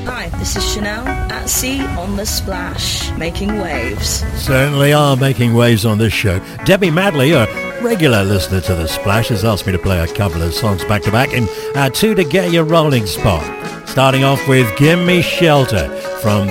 Hi, this is Chanel at Sea on the Splash, making waves. Certainly are making waves on this show. Debbie Madley, a regular listener to The Splash, has asked me to play a couple of songs back to back in two to get your rolling spot. Starting off with Gimme Shelter from